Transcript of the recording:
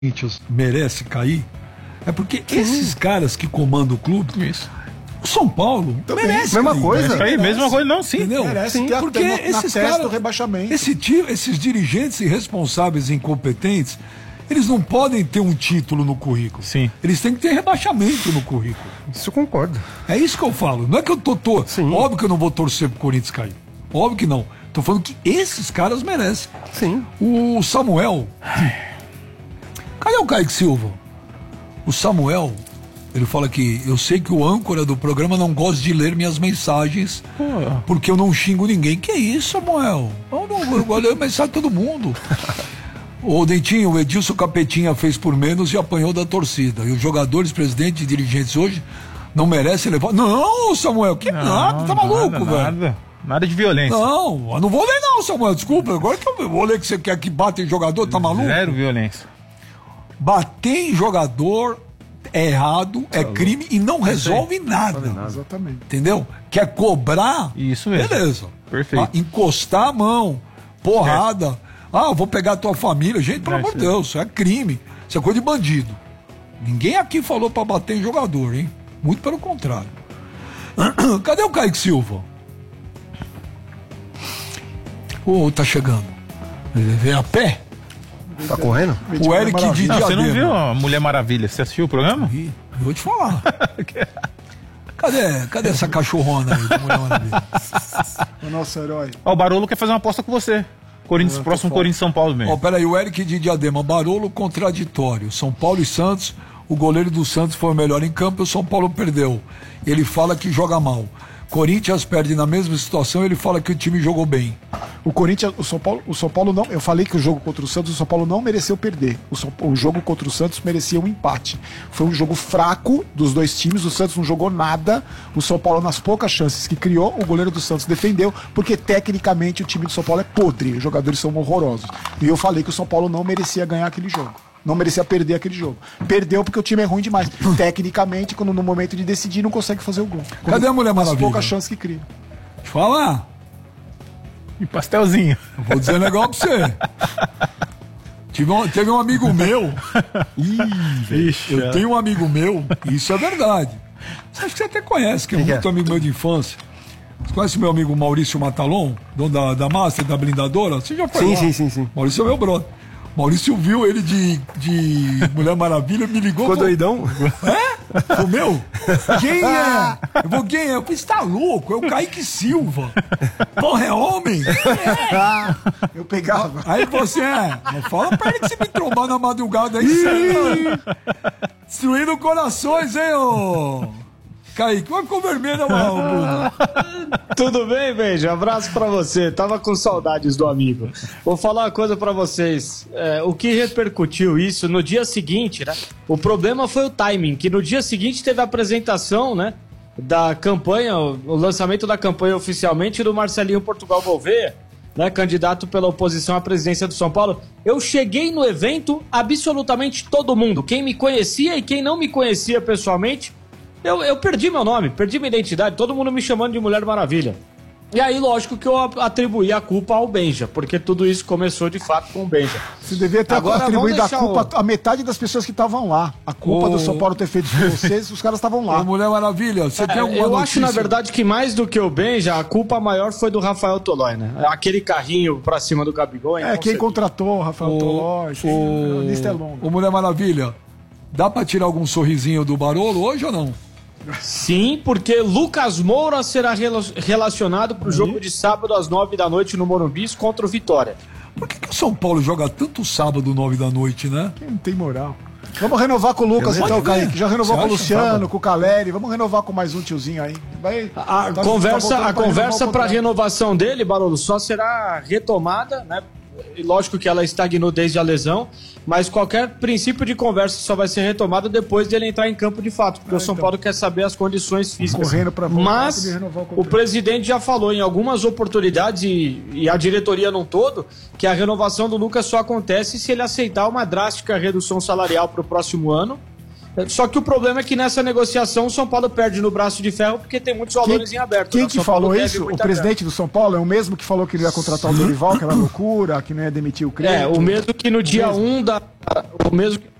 Corinthians merece cair, é porque esses caras que comandam o clube, o São Paulo também merece mesma cair, coisa. Mesma coisa, não, sim. Entendeu? Merece porque esses caras do rebaixamento. Esses dirigentes irresponsáveis e incompetentes, eles não podem ter um título no currículo. Sim. Eles têm que ter rebaixamento no currículo. Isso eu concordo. É isso que eu falo. Não é que eu tô óbvio que eu não vou torcer pro Corinthians cair. Óbvio que não. Tô falando que esses caras merecem. Sim. O Samuel. Cadê o Kaique Silva? O Samuel, ele fala que eu sei que o âncora do programa não gosta de ler minhas mensagens porque eu não xingo ninguém. Que isso, Samuel? Eu gosto de ler mensagem de todo mundo. O Dentinho, o Edilson Capetinha fez por menos e apanhou da torcida. E os jogadores, presidentes e dirigentes hoje não merecem levar. Não, Samuel, que nada, tá maluco, velho? Nada de violência. Não, eu não vou ler não, Samuel, desculpa. Agora que eu vou ler que você quer que bata em jogador, tá maluco? Zero violência. Bater em jogador é errado, é crime e não resolve nada. Exatamente. Entendeu? Quer cobrar? Isso mesmo. Beleza. Perfeito. Encostar a mão, porrada. Eu vou pegar a tua família. Gente, pelo amor de Deus, isso é crime. Isso é coisa de bandido. Ninguém aqui falou pra bater em jogador, hein? Muito pelo contrário. Cadê o Kaique Silva? Tá chegando. Ele vem a pé? Tá correndo? O Eric de Diadema. Você não viu a Mulher Maravilha? Você assistiu o programa? Eu vou te falar. Cadê essa cachorrona aí do Mulher Maravilha? O nosso herói. O Barolo quer fazer uma aposta com você. Próximo Corinthians São Paulo mesmo. Peraí, o Eric de Diadema. Barolo contraditório. São Paulo e Santos. O goleiro do Santos foi o melhor em campo e o São Paulo perdeu. Ele fala que joga mal. Corinthians perde na mesma situação, ele fala que o time jogou bem. O São Paulo não. Eu falei que o jogo contra o Santos, o São Paulo não mereceu perder. O jogo contra o Santos merecia um empate. Foi um jogo fraco dos dois times. O Santos não jogou nada. O São Paulo, nas poucas chances que criou, o goleiro do Santos defendeu, porque tecnicamente o time do São Paulo é podre. Os jogadores são horrorosos. E eu falei que o São Paulo não merecia ganhar aquele jogo. Não merecia perder aquele jogo. Perdeu porque o time é ruim demais. Tecnicamente, quando no momento de decidir, não consegue fazer o gol. Cadê a Mulher Maravilha? Poucas chances que cria. Deixa eu falar. E pastelzinho. Eu vou dizer um negócio pra você. Teve um amigo meu. Eu tenho um amigo meu, e isso é verdade. Acho que você até conhece, que é muito amigo meu de infância. Você conhece meu amigo Maurício Matalon, dono da Master, da blindadora? Você já foi lá? Sim. Maurício é meu brother. Maurício viu ele de Mulher Maravilha, me ligou. Ficou doidão? O meu? Quem é? Quem é? Eu falei, você tá louco? É o Kaique Silva. Porra, é homem? Eu pegava. Aí você não fala pra ele que você me trombar na madrugada aí. Destruindo corações, hein, ô Kaique, vai ficou vermelho, Bruno. Tudo bem, beijo? Abraço pra você. Tava com saudades do amigo. Vou falar uma coisa pra vocês. O que repercutiu isso no dia seguinte, né? O problema foi o timing, que no dia seguinte teve a apresentação, né? Da campanha, o lançamento da campanha oficialmente do Marcelinho Portugal Gouveia, né? Candidato pela oposição à presidência do São Paulo. Eu cheguei no evento, absolutamente todo mundo. Quem me conhecia e quem não me conhecia pessoalmente. Eu perdi meu nome, perdi minha identidade, todo mundo me chamando de Mulher Maravilha. E aí, lógico que eu atribuí a culpa ao Benja, porque tudo isso começou de fato com o Benja. Você devia ter atribuído a culpa a metade das pessoas que estavam lá. A culpa do São Paulo ter feito de vocês, os caras estavam lá. Mulher Maravilha, você tem alguma Eu notícia? acho, na verdade, que mais do que o Benja, a culpa maior foi do Rafael Tolói, né? Aquele carrinho pra cima do Gabigol. Quem contratou o Rafael Tolói, a lista é longa. Mulher Maravilha, dá pra tirar algum sorrisinho do Barolo hoje ou não? Sim, porque Lucas Moura será relacionado para o jogo de sábado às 9 da noite no Morumbi contra o Vitória. Por que o São Paulo joga tanto sábado 9 da noite, né? Quem não tem moral. Vamos renovar com o Lucas então, Kaique. Já renovou com o Luciano, com o Caleri. Vamos renovar com mais um tiozinho aí. A conversa para renovação dele, Barolo, só será retomada, né? E lógico que ela estagnou desde a lesão, mas qualquer princípio de conversa só vai ser retomado depois dele entrar em campo de fato, porque o São Paulo quer saber as condições físicas. Mas o presidente já falou em algumas oportunidades e a diretoria num todo que a renovação do Lucas só acontece se ele aceitar uma drástica redução salarial para o próximo ano Só que o problema é que nessa negociação o São Paulo perde no braço de ferro porque tem muitos valores em aberto. Quem né? que São Paulo falou deve isso? O muita presidente do São Paulo é o mesmo que falou que ele ia contratar o Dorival, aquela loucura, que não ia demitir o Crespo? o mesmo que no dia 1 da... O mesmo que